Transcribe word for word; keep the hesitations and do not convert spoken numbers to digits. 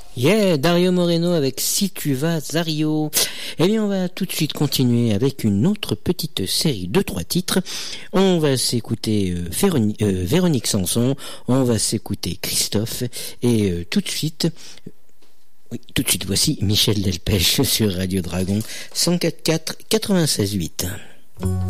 Yeah, Dario Moreno avec Si tu vas, Zario. Eh bien, on va tout de suite continuer avec une autre petite série de trois titres. On va s'écouter euh, Véronique, euh, Véronique Sanson, on va s'écouter Christophe, et euh, tout de suite, oui, tout de suite, voici Michel Delpech sur Radio Dragon cent quatre virgule quatre, quatre-vingt-seize virgule huit.